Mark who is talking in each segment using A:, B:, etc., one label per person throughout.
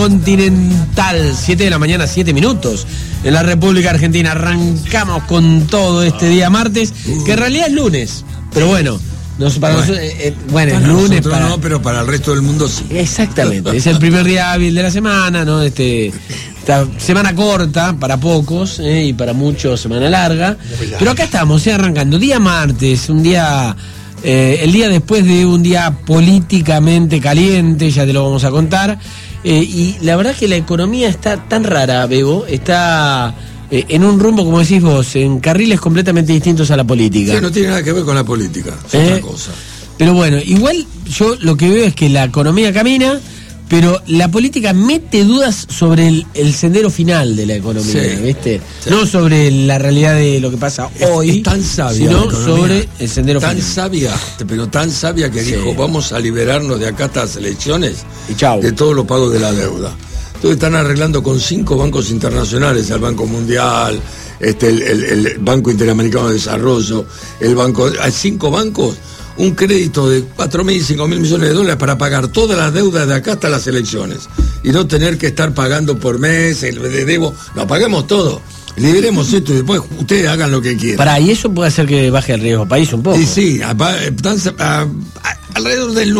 A: Continental, 7 de la mañana, 7 minutos en la República Argentina. Arrancamos con todo este día martes, que en realidad es lunes, pero bueno, para nosotros, es lunes para...
B: No, pero para el resto del mundo sí.
A: Exactamente, es el primer día hábil de la semana, ¿no? Esta semana corta para pocos, y para muchos semana larga, pero acá estamos, arrancando, día martes, un día... el día después de un día políticamente caliente, ya te lo vamos a contar. Y la verdad que la economía está tan rara, Bebo, está en un rumbo, como decís vos, en carriles completamente distintos a la política.
B: Sí, no tiene nada que ver con la política, es otra cosa.
A: Pero bueno, igual yo lo que veo es que la economía camina, pero la política mete dudas sobre el sendero final de la economía,
B: sí,
A: ¿viste?
B: Sí.
A: No sobre la realidad de lo que pasa hoy,
B: es tan sabia,
A: sino sobre el sendero
B: tan
A: final.
B: Sabia, pero tan sabia que dijo, vamos a liberarnos de acá hasta las elecciones
A: y chau,
B: de todos los pagos de la deuda. Entonces están arreglando con 5 bancos internacionales, el Banco Mundial, el Banco Interamericano de Desarrollo, hay 5 bancos, un crédito de 4.000 y 5.000 millones de dólares para pagar todas las deudas de acá hasta las elecciones y no tener que estar pagando por mes, debo, no, paguemos todo, liberemos esto y después ustedes hagan lo que quieran.
A: Y eso puede hacer que baje el riesgo país un poco.
B: Y sí, alrededor del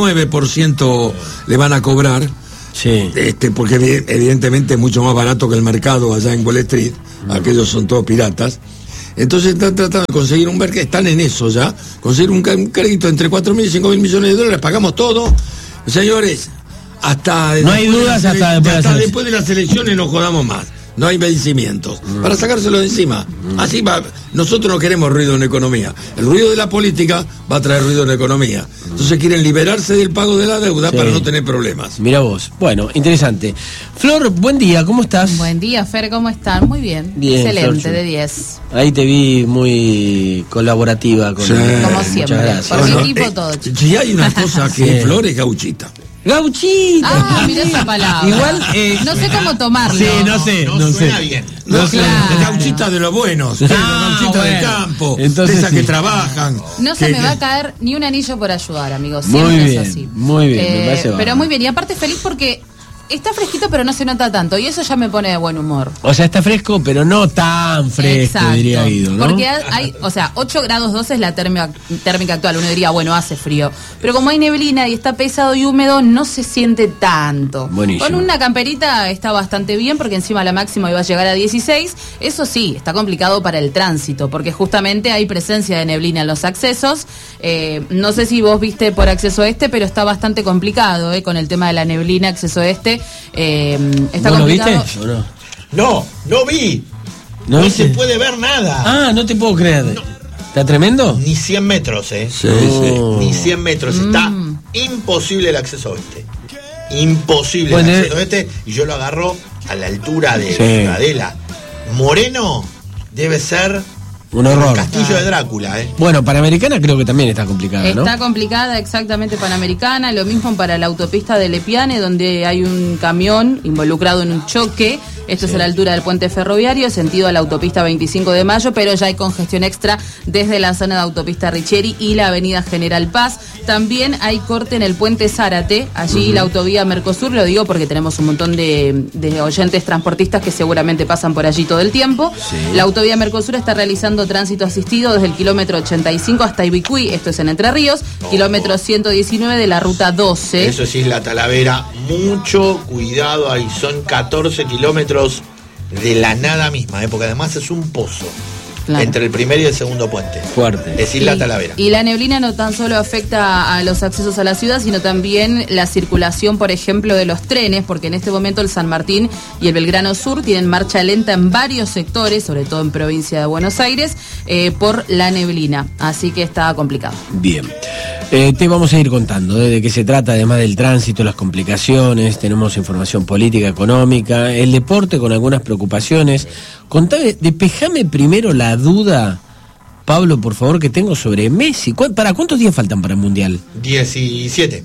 B: 9% le van a cobrar,
A: sí,
B: porque evidentemente es mucho más barato que el mercado allá en Wall Street, aquellos son todos piratas. Entonces están tratando de conseguir están en eso ya, conseguir un crédito entre 4.000 y 5.000 millones de dólares, pagamos todo, señores, hasta
A: no hay dudas
B: hasta después de las elecciones no jodamos más, no hay vencimientos, para sacárselo de encima, así va. Nosotros no queremos ruido en la economía, el ruido de la política va a traer ruido en la economía, entonces quieren liberarse del pago de la deuda, sí, para no tener problemas.
A: Mira vos, bueno, interesante. Flor, buen día, ¿cómo estás?
C: Buen día, Fer, ¿cómo están? Muy bien, excelente, Flor, de 10.
A: Ahí te vi muy colaborativa con
C: como siempre, por mi equipo todo, chicos.
B: Si hay una cosa que Flor es gauchita.
A: ¡Gauchita!
C: Ah, mira esa palabra.
A: Igual,
C: no sé cómo tomarlo.
A: Sí, no sé.
B: Suena bien. No sé. Gauchitas de los buenos, los gauchitas del campo, entonces, de esas que trabajan.
C: No se me va a caer ni un anillo por ayudar, amigos.
A: Muy
C: Siempre
A: bien,
C: es así.
A: Muy bien, me parece
C: pero muy bien, y aparte feliz porque está fresquito, pero no se nota tanto, y eso ya me pone de buen humor.
A: O sea, está fresco, pero no tan fresco. Exacto, diría Guido, ¿no?
C: Porque hay, 8 grados 12 es la térmica actual. Uno diría, bueno, hace frío. Pero como hay neblina y está pesado y húmedo, no se siente tanto.
A: Buenísimo.
C: Con una camperita está bastante bien, porque encima la máxima iba a llegar a 16. Eso sí, está complicado para el tránsito, porque justamente hay presencia de neblina en los accesos. No sé si vos viste por acceso este, pero está bastante complicado, con el tema de la neblina, acceso este. Está
A: ¿Vos
C: complicado.
A: lo viste o no?
D: No vi. No se puede ver nada.
A: Ah, no te puedo creer. No. ¿Está tremendo?
D: Ni 100 metros,
B: Sí.
D: Ni 100 metros. Está imposible el acceso oeste. Imposible el acceso oeste. Y yo lo agarro a la altura de Ciudadela. Moreno debe ser
A: un horror.
D: El castillo de Drácula,
A: Bueno, Panamericana creo que también está complicada, ¿no?
C: Está complicada, exactamente, Panamericana. Lo mismo para la autopista de Lepiane, donde hay un camión involucrado en un choque. Esto es a la altura del puente ferroviario, sentido a la autopista 25 de Mayo, pero ya hay congestión extra desde la zona de autopista Richieri y la avenida General Paz. También hay corte en el puente Zárate, allí la autovía Mercosur, lo digo porque tenemos un montón de oyentes transportistas que seguramente pasan por allí todo el tiempo. Sí. La autovía Mercosur está realizando tránsito asistido desde el kilómetro 85 hasta Ibicuí, esto es en Entre Ríos, kilómetro 119 de la ruta 12.
D: Eso es Isla Talavera, mucho cuidado, ahí son 14 kilómetros de la nada misma, porque además es un pozo. Claro. Entre el primer y el segundo puente.
A: Fuerte.
D: Es Isla Talavera.
C: Y la neblina no tan solo afecta a los accesos a la ciudad, sino también la circulación, por ejemplo, de los trenes, porque en este momento el San Martín y el Belgrano Sur tienen marcha lenta en varios sectores, sobre todo en provincia de Buenos Aires, por la neblina. Así que está complicado.
A: Bien. Te vamos a ir contando de qué se trata, además del tránsito, las complicaciones, tenemos información política, económica, el deporte con algunas preocupaciones. Contame, despejame primero la duda, Pablo, por favor, que tengo sobre Messi. ¿Para cuántos días faltan para el Mundial?
D: 17.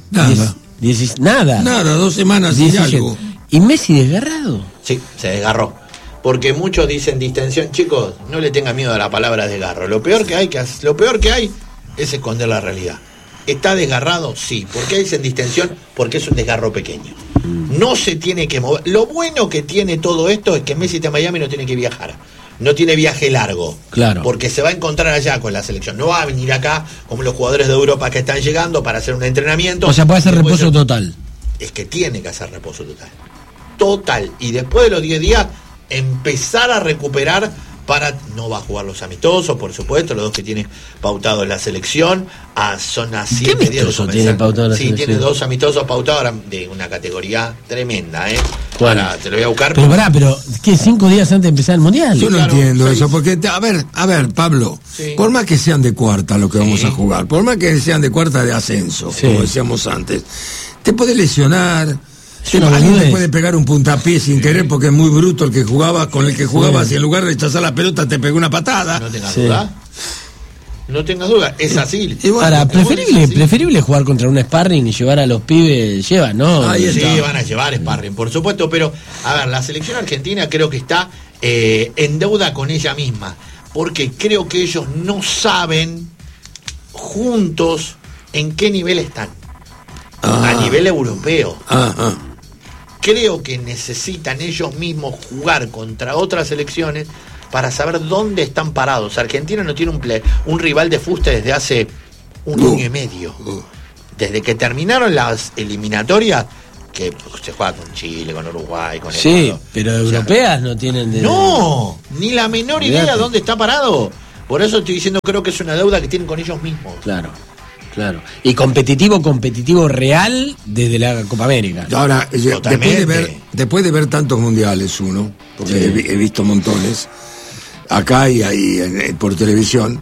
A: Nada.
B: Nada, 2 semanas
A: 17.
B: Y algo.
A: ¿Y Messi desgarrado?
D: Sí, se desgarró. Porque muchos dicen distensión. Chicos, no le tengan miedo a la palabra desgarro. Lo peor que hay es esconder la realidad. ¿Está desgarrado? Sí. ¿Por qué dicen distensión? Porque es un desgarro pequeño. no se tiene que mover. Lo bueno que tiene todo esto es que Messi está en Miami y no tiene que viajar. No tiene viaje largo.
A: Claro.
D: Porque se va a encontrar allá con la selección. No va a venir acá como los jugadores de Europa que están llegando para hacer un entrenamiento.
A: O sea, puede hacer reposo total.
D: Es que tiene que hacer reposo total. Total. Y después de los 10 días, empezar a recuperar para... No va a jugar los amistosos, por supuesto, los dos que tiene pautado en la selección. Son a 7 días.
A: ¿Qué tiene pautado la selección?
D: Sí, tiene 2 amistosos pautados de una categoría tremenda, ¿eh?
A: Bueno,
D: te lo voy a buscar.
A: Pero ¿qué? 5 días antes de empezar el Mundial.
B: Yo no entiendo eso, porque, a ver, Pablo, por más que sean de cuarta lo que vamos a jugar, por más que sean de cuarta de ascenso, como decíamos antes, te puede lesionar. Alguien te puede pegar un puntapié sin querer porque es muy bruto el que jugaba, con el que jugabas, y en lugar de rechazar la pelota te pegó una patada.
D: No tengas duda. No tengas duda, es así.
A: Ahora, preferible jugar contra un sparring y llevar a los pibes, ¿no?
D: Sí, van a llevar sparring, por supuesto, pero, a ver, la selección argentina creo que está en deuda con ella misma, porque creo que ellos no saben juntos en qué nivel están. A nivel europeo. Creo que necesitan ellos mismos jugar contra otras selecciones para saber dónde están parados. Argentina no tiene un rival de fuste desde hace un año y medio. Desde que terminaron las eliminatorias, que se juega con Chile, con Uruguay, con Ecuador.
A: Sí, pero europeas no tienen...
D: No, ni la menor idea dónde está parado. Por eso estoy diciendo, creo que es una deuda que tienen con ellos mismos.
A: Claro. Y competitivo real desde la Copa América.
B: Ahora, después de ver tantos mundiales, porque he visto montones, acá y ahí por televisión,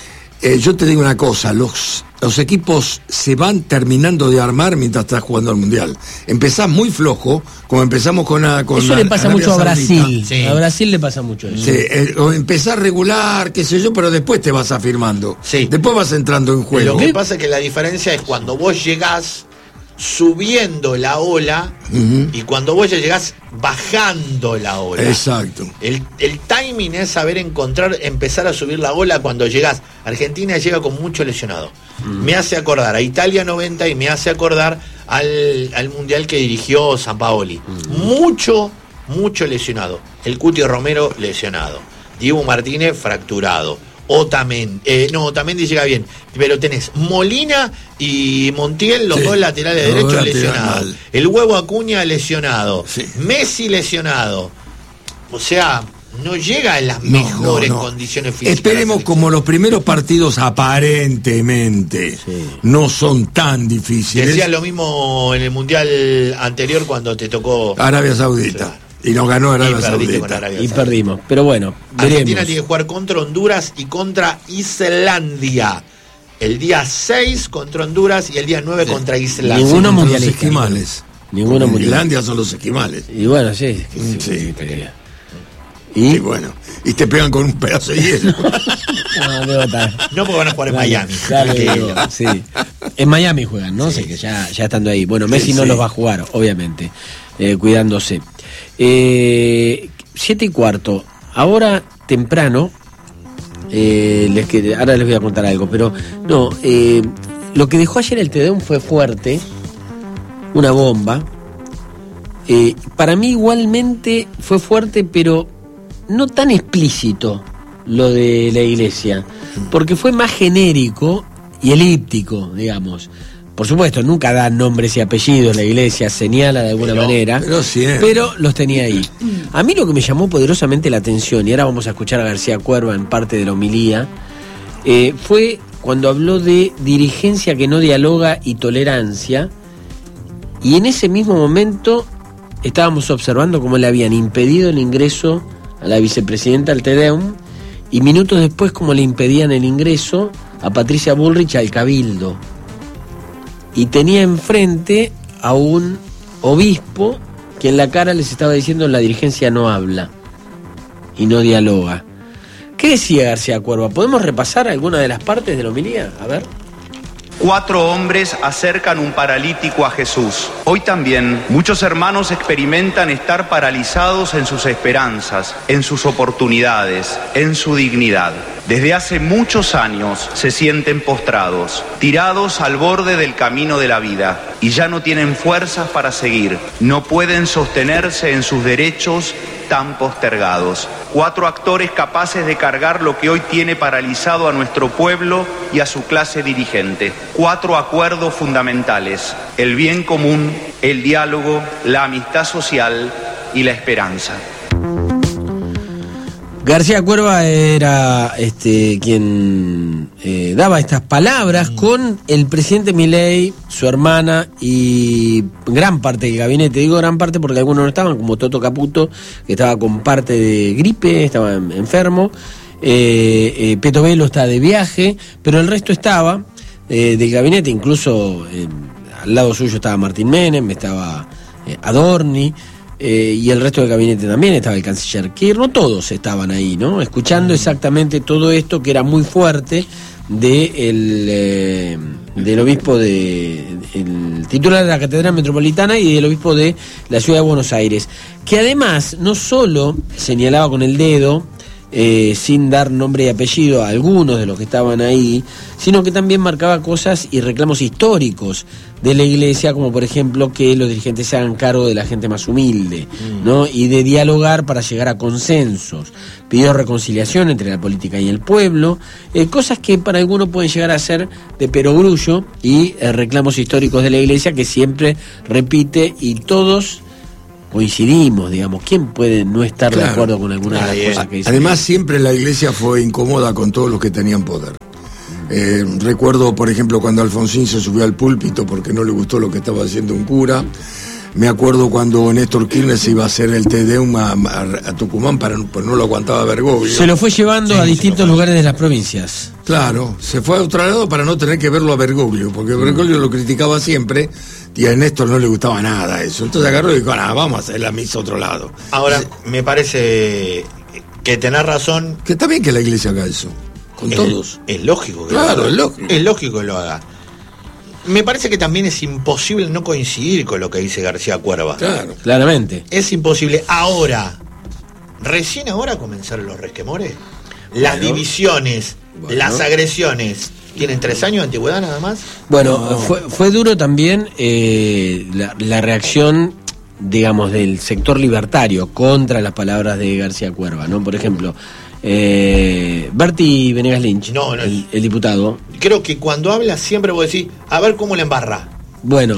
B: yo te digo una cosa, los equipos se van terminando de armar mientras estás jugando al Mundial. Empezás muy flojo, como empezamos con
A: eso le pasa mucho a Brasil. Sí. A Brasil le pasa mucho eso.
B: Sí, o empezás regular, qué sé yo, pero después te vas afirmando.
D: Sí.
B: Después vas entrando en juego.
D: Lo que pasa es que la diferencia es cuando vos llegás subiendo la ola y cuando vos ya llegás bajando la ola.
B: Exacto.
D: El timing es saber empezar a subir la ola cuando llegás. Argentina llega con mucho lesionado. Me hace acordar a Italia 90 y me hace acordar al Mundial que dirigió Sampaoli. Mucho lesionado. El Cuti Romero lesionado. Diego Martínez fracturado. Otamendi llega bien, pero tenés Molina y Montiel, los dos laterales derechos lesionados. El Huevo Acuña lesionado. Messi lesionado. O sea, no llega en las mejores condiciones físicas.
B: Esperemos, como los primeros partidos aparentemente no son tan difíciles.
D: Decías lo mismo en el Mundial anterior cuando te tocó
B: Arabia Saudita. Y nos ganó Arabia Saudita.
A: Y perdimos. Pero bueno,
D: Argentina tiene que jugar contra Honduras y contra Islandia. El día 6 contra Honduras y el día 9 contra Islandia.
B: Ninguno mundialista. Los esquimales.
A: Ninguno mundialista.
B: Islandia son los esquimales.
A: Y bueno, sí.
B: Y bueno, y te pegan con un pedazo de hielo.
D: No, porque van a jugar en Miami.
A: Claro, sí. En Miami juegan, ¿no? Sí. Sé que ya estando ahí. Bueno, Messi no los va a jugar, obviamente. Cuidándose. 7:15. Ahora temprano. Ahora les voy a contar algo, pero no. Lo que dejó ayer el Tedeum fue fuerte. Una bomba. Para mí igualmente fue fuerte, pero no tan explícito lo de la iglesia, porque fue más genérico y elíptico, digamos. Por supuesto, nunca da nombres y apellidos la iglesia, señala de alguna manera, pero los tenía ahí. A mí lo que me llamó poderosamente la atención, y ahora vamos a escuchar a García Cuerva en parte de la homilía, fue cuando habló de dirigencia que no dialoga y tolerancia, y en ese mismo momento estábamos observando cómo le habían impedido el ingreso a la vicepresidenta al Tedeum, y minutos después cómo le impedían el ingreso a Patricia Bullrich al Cabildo. Y tenía enfrente a un obispo que en la cara les estaba diciendo: la dirigencia no habla y no dialoga. ¿Qué decía García Cuerva? ¿Podemos repasar alguna de las partes de la homilía? A ver.
E: 4 hombres acercan un paralítico a Jesús. Hoy también muchos hermanos experimentan estar paralizados en sus esperanzas, en sus oportunidades, en su dignidad. Desde hace muchos años se sienten postrados, tirados al borde del camino de la vida, y ya no tienen fuerzas para seguir, no pueden sostenerse en sus derechos tan postergados. 4 actores capaces de cargar lo que hoy tiene paralizado a nuestro pueblo y a su clase dirigente. 4 acuerdos fundamentales: el bien común, el diálogo, la amistad social y la esperanza.
A: García Cuerva era quien daba estas palabras con el presidente Milei, su hermana y gran parte del gabinete. Digo gran parte porque algunos no estaban, como Toto Caputo, que estaba con parte de gripe, estaba enfermo. Peto Velo está de viaje, pero el resto estaba del gabinete, incluso al lado suyo estaba Martín Menem, estaba Adorni. Y el resto del gabinete también, estaba el canciller Kirchner, no todos estaban ahí, ¿no? Escuchando exactamente todo esto que era muy fuerte del obispo el titular de la Catedral Metropolitana y del obispo de la Ciudad de Buenos Aires, que además no solo señalaba con el dedo, sin dar nombre y apellido a algunos de los que estaban ahí, sino que también marcaba cosas y reclamos históricos de la Iglesia, como por ejemplo que los dirigentes se hagan cargo de la gente más humilde, ¿no? Y de dialogar para llegar a consensos. Pidió reconciliación entre la política y el pueblo, cosas que para algunos pueden llegar a ser de perogrullo, y reclamos históricos de la Iglesia que siempre repite, y todos coincidimos, digamos. ¿Quién puede no estar de acuerdo con alguna de las cosas que dice?
B: Además, siempre la Iglesia fue incómoda con todos los que tenían poder. Recuerdo, por ejemplo, cuando Alfonsín se subió al púlpito porque no le gustó lo que estaba haciendo un cura. Me acuerdo cuando Néstor Kirchner se iba a hacer el Te Deum a Tucumán, pues no lo aguantaba Bergoglio.
A: Se lo fue llevando a distintos lugares de las provincias.
B: Claro, se fue a otro lado para no tener que verlo a Bergoglio, porque Bergoglio lo criticaba siempre y a Néstor no le gustaba nada eso. Entonces agarró y dijo, vamos a hacer la misa a otro lado.
D: Ahora, me parece que tenés razón.
B: Que está bien que la Iglesia haga eso, con todos.
D: Es lógico que
B: claro,
D: lo haga.
B: Es lógico.
D: Es lógico que lo haga. Me parece que también es imposible no coincidir con lo que dice García Cuerva.
B: Claro.
A: Claramente.
D: Es imposible. Ahora, recién ahora comenzaron los resquemores. Las divisiones, las agresiones. ¿Tienen 3 años de antigüedad nada más?
A: Bueno, fue duro también la reacción, digamos, del sector libertario contra las palabras de García Cuerva, ¿no? Por ejemplo, Berti Venegas Lynch, el diputado.
D: Creo que cuando habla siempre vos decís, a ver cómo le embarra.
A: Bueno,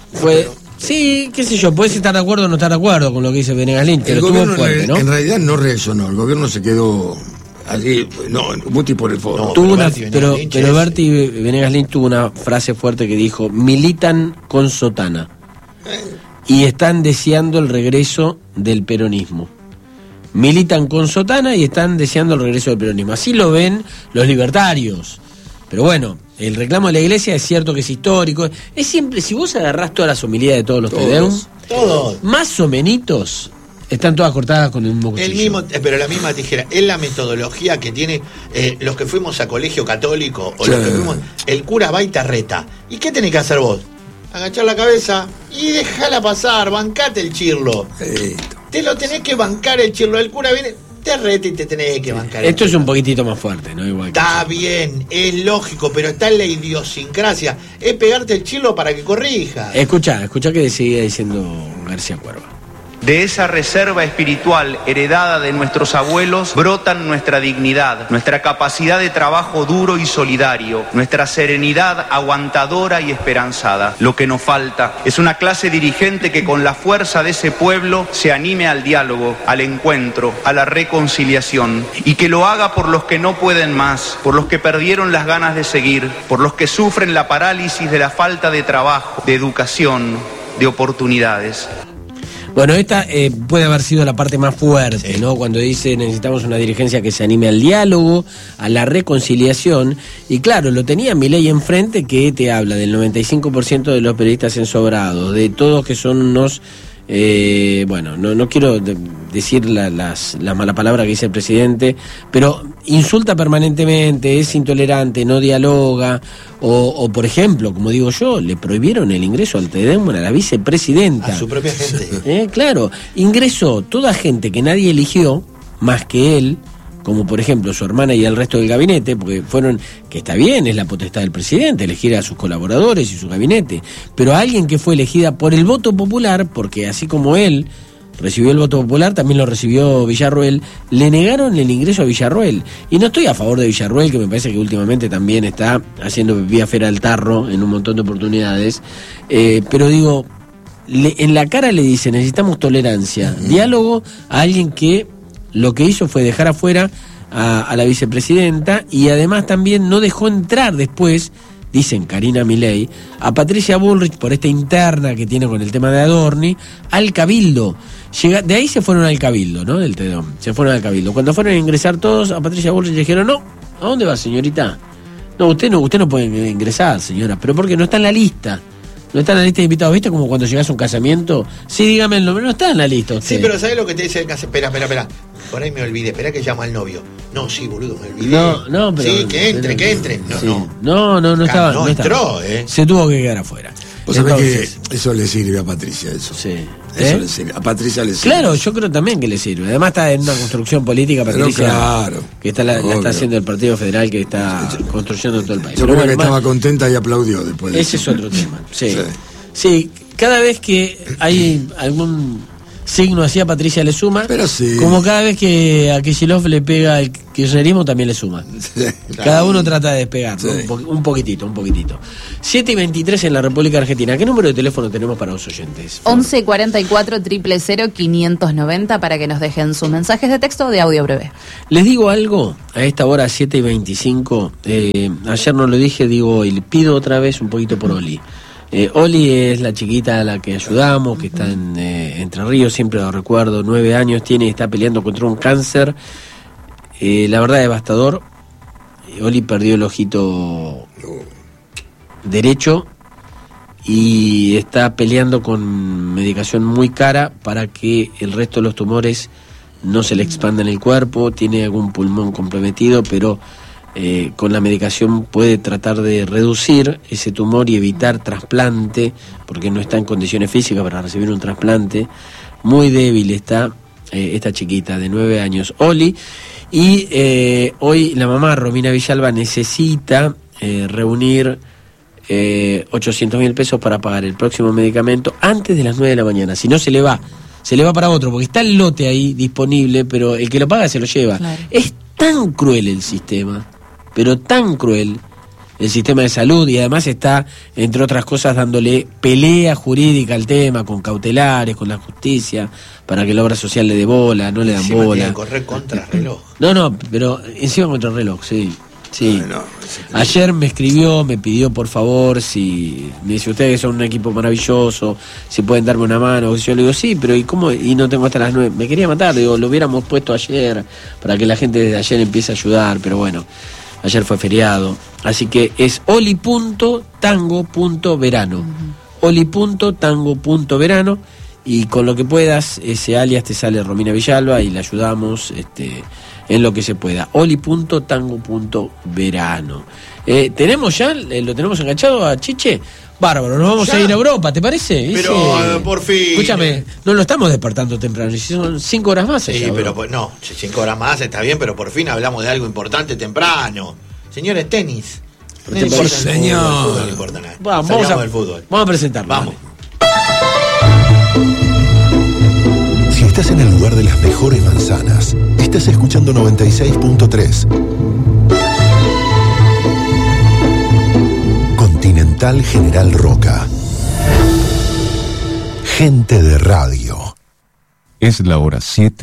A: sí, qué sé yo, podés estar de acuerdo o no estar de acuerdo con lo que dice Venegas Lynch, pero estuvo fuerte, ¿no?
B: En realidad no reaccionó, el gobierno se quedó allí, Muti por el foro.
A: Pero Berti Venegas Lynch tuvo una frase fuerte que dijo, militan con sotana y están deseando el regreso del peronismo. Militan con sotana y están deseando el regreso del peronismo. Así lo ven los libertarios. Pero bueno, el reclamo de la Iglesia es cierto que es histórico. Es siempre, si vos agarrás todas las homilías de todos los Tedeum,
D: todos,
A: más o menos están todas cortadas con el mismo cuchillo.
D: Pero la misma tijera. Es la metodología que tiene los que fuimos a colegio católico o los que fuimos. El cura va y te reta. ¿Y qué tenés que hacer vos? Agachar la cabeza y dejala pasar, bancate el chirlo. Te lo tenés que bancar el chirlo. El cura viene, te reta y te tenés que bancar.
A: Esto es un poquitito más fuerte, ¿no? Igual
D: está bien, es lógico, pero está en la idiosincrasia. Es pegarte el chirlo para que corrija.
A: Escuchá que seguía diciendo García Cuerva.
E: De esa reserva espiritual heredada de nuestros abuelos brotan nuestra dignidad, nuestra capacidad de trabajo duro y solidario, nuestra serenidad aguantadora y esperanzada. Lo que nos falta es una clase dirigente que con la fuerza de ese pueblo se anime al diálogo, al encuentro, a la reconciliación, y que lo haga por los que no pueden más, por los que perdieron las ganas de seguir, por los que sufren la parálisis de la falta de trabajo, de educación, de oportunidades.
A: Bueno, esta puede haber sido la parte más fuerte, ¿no? Cuando dice necesitamos una dirigencia que se anime al diálogo, a la reconciliación. Y claro, lo tenía Milei enfrente, que te habla del 95% de los periodistas ensobrados, de todos que son unos... no quiero decir la mala palabra que dice el presidente, pero insulta permanentemente, es intolerante, no dialoga, o por ejemplo, como digo yo, le prohibieron el ingreso al Te Deum a la vicepresidenta.
D: A su propia gente.
A: Claro, ingresó toda gente que nadie eligió, más que él, como por ejemplo su hermana y el resto del gabinete, porque fueron, que está bien, es la potestad del presidente elegir a sus colaboradores y su gabinete, pero a alguien que fue elegida por el voto popular, porque así como él recibió el voto popular, también lo recibió Villarroel, le negaron el ingreso a Villarroel. Y no estoy a favor de Villarroel, que me parece que últimamente también está haciendo pipí afuera del tarro en un montón de oportunidades, pero digo, en la cara le dice, necesitamos tolerancia, diálogo a alguien que lo que hizo fue dejar afuera a la vicepresidenta y además también no dejó entrar después, dicen Karina Milei, a Patricia Bullrich por esta interna que tiene con el tema de Adorni, al Cabildo. De ahí se fueron al Cabildo, ¿no? Del TEDOM. Se fueron al Cabildo. Cuando fueron a ingresar todos, a Patricia Bullrich le dijeron, no, ¿a dónde va, señorita? No, usted no puede ingresar, señora, pero porque no está en la lista. No está en la lista de invitados, ¿viste? Como cuando llegas a un casamiento. Sí, dígame el nombre, no está en la lista usted.
D: Sí, pero ¿sabes lo que te dice el casamiento? Espera. Por ahí me olvidé, espera que llama al novio. No, sí, boludo, me olvidé.
A: No, pero...
D: Sí, que entre. No,
A: sí.
D: No
A: estaba.
D: No entró,
A: Se tuvo que quedar afuera.
B: Vos sabés que eso le sirve a Patricia, eso.
A: Sí.
B: Eso le sirve. A Patricia le sirve.
A: Claro, yo creo también que le sirve. Además está en una construcción política, Patricia.
B: Pero claro.
A: Que la está haciendo el Partido Federal, que está construyendo todo el país.
B: Yo creo que estaba contenta y aplaudió después de
A: ese es otro tema. Sí, cada vez que hay algún signo así a Patricia le suma,
B: pero sí.
A: Como cada vez que a Kicillof le pega el kirchnerismo también le suma.
B: Sí,
A: cada uno trata de despegar, ¿no? Un poquitito. 7:23 en la República Argentina. ¿Qué número de teléfono tenemos para los oyentes?
C: 11 44 000 590 para que nos dejen sus mensajes de texto o de audio breve.
A: Les digo algo, a esta hora 7:25, ayer no lo dije, digo hoy, le pido otra vez un poquito por Oli. Oli es la chiquita a la que ayudamos, que está en Entre Ríos, siempre lo recuerdo, 9 años tiene, está peleando contra un cáncer, la verdad devastador. Oli perdió el ojito derecho y está peleando con medicación muy cara para que el resto de los tumores no se le expandan en el cuerpo, tiene algún pulmón comprometido, pero con la medicación puede tratar de reducir ese tumor y evitar trasplante, porque no está en condiciones físicas para recibir un trasplante. Muy débil está esta chiquita de 9 años, Oli, y hoy la mamá, Romina Villalba, necesita reunir 800.000 pesos para pagar el próximo medicamento antes de las 9 de la mañana, si no se le va para otro, porque está el lote ahí disponible, pero el que lo paga se lo lleva. Claro. Es tan cruel el sistema, pero tan cruel el sistema de salud, y además está, entre otras cosas, dándole pelea jurídica al tema, con cautelares, con la justicia, para que la obra social le dé bola, no le dan bola.
D: Tiene que correr contra reloj.
A: No, pero encima contra el reloj, sí. Ayer me escribió, me pidió por favor, si me dice, ustedes son un equipo maravilloso, si pueden darme una mano. Yo le digo, sí, pero ¿y cómo? Y no tengo hasta las 9. Me quería matar, digo, lo hubiéramos puesto ayer para que la gente desde ayer empiece a ayudar, pero bueno, ayer fue feriado. Así que es oli.tango.verano. Oli.tango.verano. Y con lo que puedas, ese alias te sale Romina Villalba y le ayudamos en lo que se pueda. Oli.tango.verano. ¿Tenemos ya? ¿Lo tenemos enganchado a Chiche? Bárbaro, nos vamos a ir a Europa, ¿te parece?
D: Pero por fin.
A: Escúchame, no lo estamos despertando temprano, si son 5 horas más.
D: Sí, pero no, 5 horas más está bien, pero por fin hablamos de algo importante temprano. Señores, tenis.
B: No importa señor.
D: El fútbol no importa nada.
A: Vamos a presentarlo.
D: Vamos.
F: Si estás en el lugar de las mejores manzanas, estás escuchando 96.3. Continental General Roca. Gente de radio.
G: Es la hora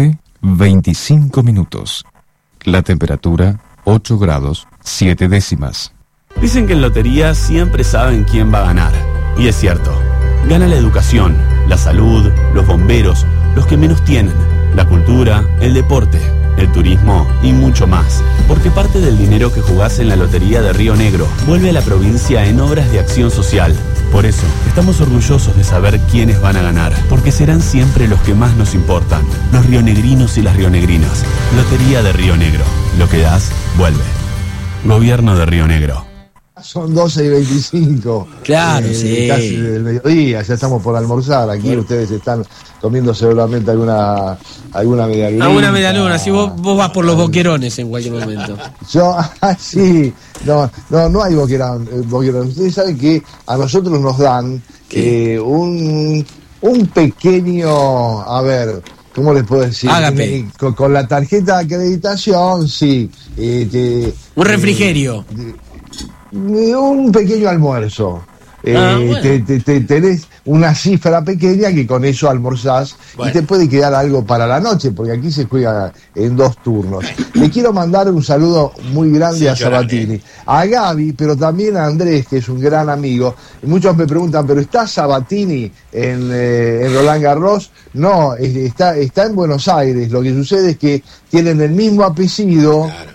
G: 7:25. La temperatura 8 grados 7 décimas.
H: Dicen que en lotería siempre saben quién va a ganar. Y es cierto. Gana la educación, la salud, los bomberos, los que menos tienen, la cultura, el deporte, el turismo y mucho más. Porque parte del dinero que jugás en la Lotería de Río Negro vuelve a la provincia en obras de acción social. Por eso, estamos orgullosos de saber quiénes van a ganar, porque serán siempre los que más nos importan, los rionegrinos y las rionegrinas. Lotería de Río Negro. Lo que das, vuelve. Gobierno de Río Negro.
I: son 12:25.
A: Claro, sí.
I: Casi del mediodía, ya estamos por almorzar. Aquí ustedes están comiendo seguramente alguna medialuna.
A: Alguna medialuna, si vos vas por los boquerones en cualquier momento.
I: Yo, sí, no hay boquerón. Ustedes saben que a nosotros nos dan un pequeño, a ver, ¿cómo les puedo decir? Con la tarjeta de acreditación, sí.
A: Un refrigerio.
I: Un pequeño almuerzo.
A: Bueno.
I: Tenés una cifra pequeña que con eso almorzás y te puede quedar algo para la noche, porque aquí se juega en 2 turnos. Le quiero mandar un saludo muy grande a Sabatini, a Gaby, pero también a Andrés, que es un gran amigo. Y muchos me preguntan, ¿pero está Sabatini en Roland Garros? No, está en Buenos Aires. Lo que sucede es que tienen el mismo apellido. Claro.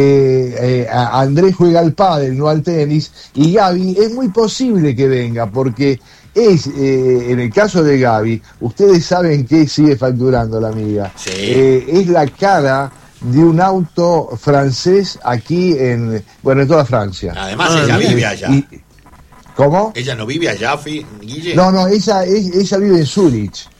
I: Andrés juega al pádel, no al tenis, y Gaby es muy posible que venga, porque en el caso de Gaby, ustedes saben que sigue facturando la amiga.
D: Sí.
I: Es la cara de un auto francés aquí en toda Francia.
D: Además ella vive allá.
I: ¿Cómo?
D: ¿Ella no vive allá, Guille?
I: No, ella vive en Zúrich.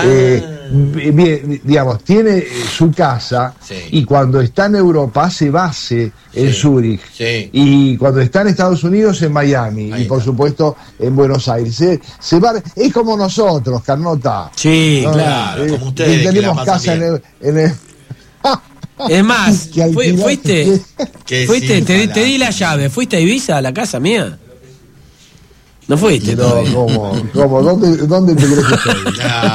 I: Bien, digamos, tiene su casa y cuando está en Europa hace base en Zúrich y cuando está en Estados Unidos en Miami y por supuesto en Buenos Aires. Se va, es como nosotros, Carnota.
A: Sí,
I: ¿no?
A: claro,
D: como ustedes.
I: Tenemos casa en el
A: es más, fuiste, te di la llave, ¿fuiste a Ibiza, a la casa mía? ¿No fuiste?
I: No, ¿cómo? ¿Dónde te crees que estoy?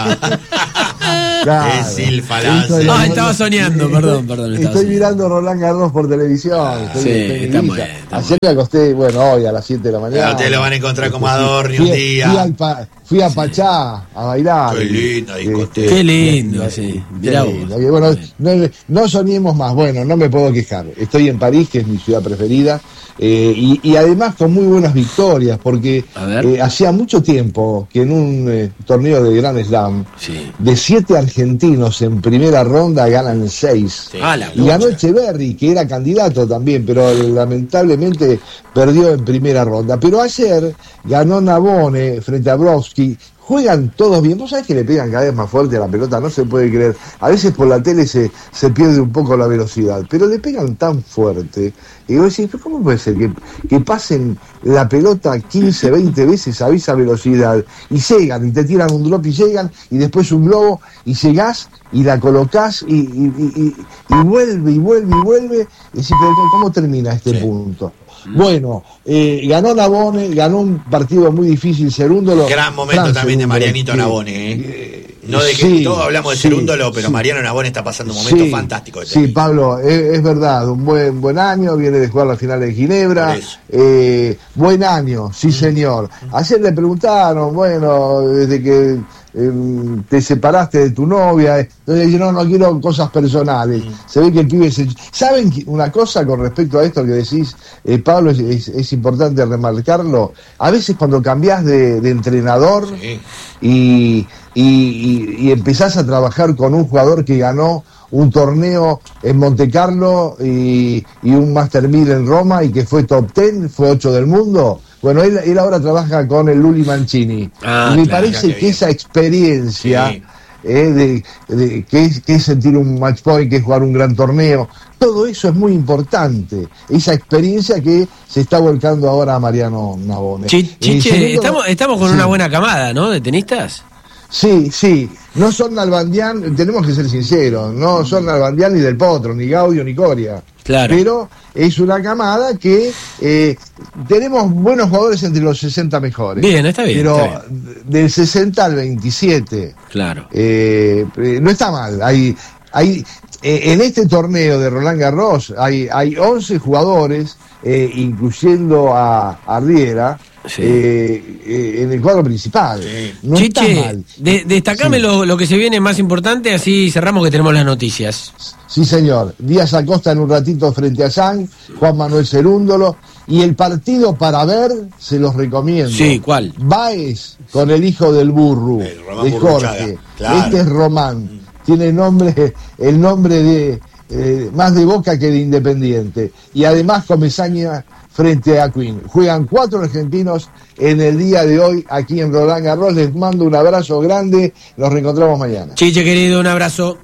D: Claro. Es silfalace.
A: Estaba soñando, perdón.
I: Estoy mirando Roland Garros por televisión.
A: Está muy bien.
I: Ayer me acosté, hoy a las 7 de la mañana.
D: Ustedes lo van a encontrar como Adorni un día.
I: Fui a Pachá a bailar.
D: Qué linda discoteca.
A: Qué lindo, sí. Mirá vos.
I: Bueno, no soñemos más. Bueno, no me puedo quejar. Estoy en París, que es mi ciudad preferida. Y además con muy buenas victorias, porque hacía mucho tiempo que en un torneo de Grand Slam, de 7 argentinos en primera ronda ganan 6. Y ganó Echeverry, que era candidato también, pero lamentablemente perdió en primera ronda. Pero ayer ganó Navone frente a Brodsky. Juegan todos bien. Vos sabés que le pegan cada vez más fuerte a la pelota, no se puede creer. A veces por la tele se pierde un poco la velocidad, pero le pegan tan fuerte. Y vos decís, ¿cómo puede ser que pasen la pelota 15, 20 veces a esa velocidad y llegan, y te tiran un drop y llegan, y después un globo, y llegás y la colocás y vuelve, y decís, pero ¿cómo termina este punto? Bueno, ganó Navone, ganó un partido muy difícil, Cerúndolo.
D: Gran momento también de Marianito Navone. No de que todos hablamos de Cerúndolo, pero Mariano Navone está pasando un momento fantástico.
I: Pablo, es verdad, un buen año, viene de jugar la final de Ginebra. Buen año, sí señor. Ayer le preguntaron, desde que te separaste de tu novia, entonces no quiero cosas personales. Se ve que el pibe ¿Saben una cosa con respecto a esto que decís, Pablo? Es importante remarcarlo. A veces cuando cambiás de entrenador y empezás a trabajar con un jugador que ganó un torneo en Monte Carlo y un Master 1000 en Roma y que fue top 10, fue 8 del mundo. Bueno, él ahora trabaja con el Luli Mancini. Y me parece que esa experiencia que es sentir un match point, que es jugar un gran torneo, todo eso es muy importante. Esa experiencia que se está volcando ahora a Mariano Navone.
A: Chiche, estamos con una buena camada, ¿no? De tenistas.
I: Sí, no son Nalbandián, tenemos que ser sinceros, no son Nalbandián ni Del Potro, ni Gaudio, ni Coria.
A: Claro.
I: Pero es una camada que tenemos buenos jugadores entre los 60 mejores.
A: Bien, está bien.
I: Pero
A: está bien.
I: Del 60 al 27.
A: Claro.
I: No está mal. Hay en este torneo de Roland Garros hay 11 jugadores, incluyendo a Riera, en el cuadro principal. No
A: Chiche,
I: está mal.
A: Destacame lo que se viene más importante, así cerramos que tenemos las noticias.
I: Sí, señor. Díaz Acosta en un ratito frente a Zhang, Juan Manuel Cerúndolo, y el partido para ver, se los recomiendo.
A: Sí, ¿cuál?
I: Baez con el hijo del Burru, de Jorge. Claro. Este es Román. Tiene el nombre de más de Boca que de Independiente. Y además Comesaña frente a Queen. Juegan 4 argentinos en el día de hoy aquí en Roland Garros. Les mando un abrazo grande. Nos reencontramos mañana.
A: Chiche, querido, un abrazo.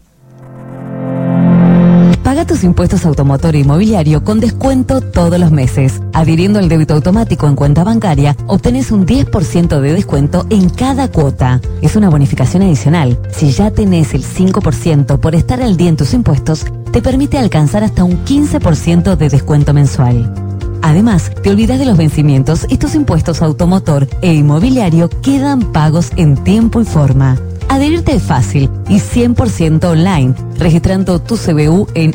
J: Paga tus impuestos automotor e inmobiliario con descuento todos los meses. Adhiriendo al débito automático en cuenta bancaria, obtenés un 10% de descuento en cada cuota. Es una bonificación adicional. Si ya tenés el 5% por estar al día en tus impuestos, te permite alcanzar hasta un 15% de descuento mensual. Además, te olvidas de los vencimientos y tus impuestos automotor e inmobiliario quedan pagos en tiempo y forma. Adherirte es fácil y 100% online, registrando tu CBU en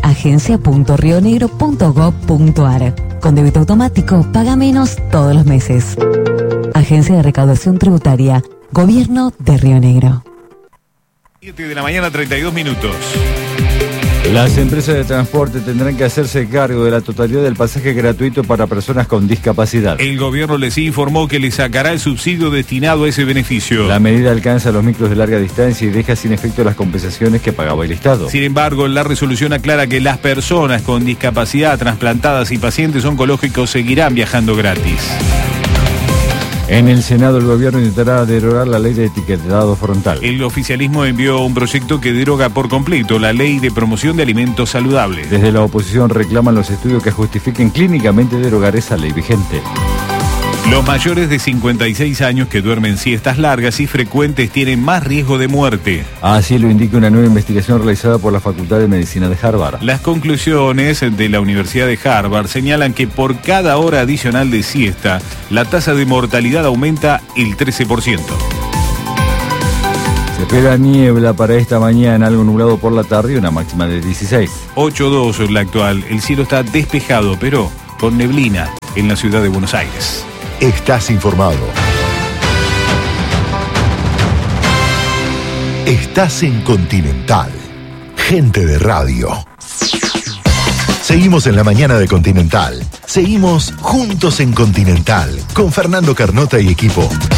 J: agencia.rionegro.gov.ar. Con débito automático, paga menos todos los meses. Agencia de Recaudación Tributaria, Gobierno de Río Negro.
K: 7 de la mañana, 32 minutos.
L: Las empresas de transporte tendrán que hacerse cargo de la totalidad del pasaje gratuito para personas con discapacidad.
K: El gobierno les informó que les sacará el subsidio destinado a ese beneficio.
L: La medida alcanza a los micros de larga distancia y deja sin efecto las compensaciones que pagaba el Estado.
K: Sin embargo, la resolución aclara que las personas con discapacidad, trasplantadas y pacientes oncológicos seguirán viajando gratis.
L: En el Senado el gobierno intentará derogar la ley de etiquetado frontal.
K: El oficialismo envió un proyecto que deroga por completo la ley de promoción de alimentos saludables.
L: Desde la oposición reclaman los estudios que justifiquen clínicamente derogar esa ley vigente.
K: Los mayores de 56 años que duermen siestas largas y frecuentes tienen más riesgo de muerte.
L: Así lo indica una nueva investigación realizada por la Facultad de Medicina de Harvard.
K: Las conclusiones de la Universidad de Harvard señalan que por cada hora adicional de siesta, la tasa de mortalidad aumenta el 13%.
L: Se espera niebla para esta mañana, algo nublado por la tarde y una máxima de 16.
K: 8.2 la actual. El cielo está despejado, pero con neblina en la ciudad de Buenos Aires.
F: Estás informado. Estás en Continental. Gente de radio. Seguimos en la mañana de Continental. Seguimos juntos en Continental con Fernando Carnota y equipo.